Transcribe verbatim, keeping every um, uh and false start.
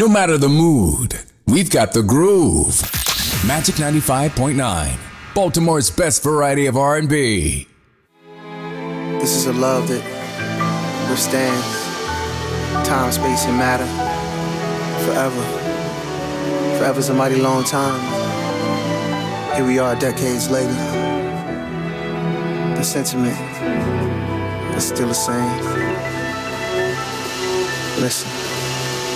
No matter the mood, we've got the groove. Magic ninety-five point nine, Baltimore's best variety of R and B. This is a love that withstands time, space, and matter forever. Forever's a mighty long time. Here we are decades later. The sentiment is still the same. Listen.